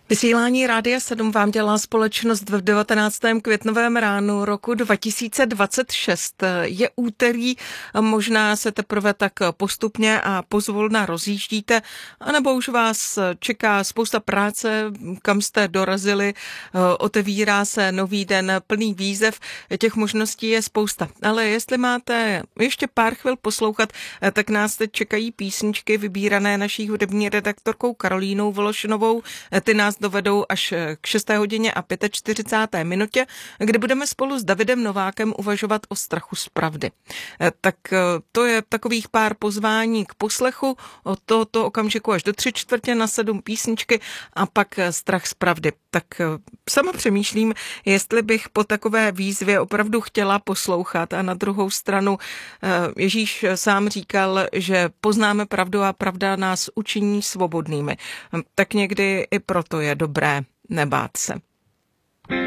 Vysílání Rádia 7 vám dělá společnost v 19. květnovém ránu roku 2026. Je úterý, možná se teprve tak postupně a pozvolna rozjíždíte, anebo už vás čeká spousta práce, kam jste dorazili, otevírá se nový den plný výzev, těch možností je spousta. Ale jestli máte ještě pár chvil poslouchat, tak nás teď čekají písničky vybírané naší hudební redaktorkou Karolínou Vološinovou. Ty nás dovedou až k 6. hodině a 45. minutě, kde budeme spolu s Davidem Novákem uvažovat o strachu z pravdy. Tak to je takových pár pozvání k poslechu od tohoto okamžiku až do 6:45 písničky a pak strach z pravdy. Tak sama přemýšlím, jestli bych po takové výzvě opravdu chtěla poslouchat a na druhou stranu Ježíš sám říkal, že poznáme pravdu a pravda nás učiní svobodnými. Tak někdy i proto je dobré nebát se.